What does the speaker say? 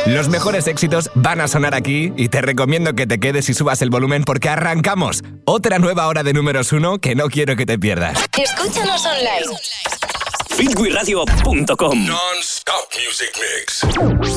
Los mejores éxitos van a sonar aquí y te recomiendo que te quedes y subas el volumen porque arrancamos otra nueva hora de números 1 que no quiero que te pierdas. Escúchanos online. Fitwiradio.com Non-stop music mix.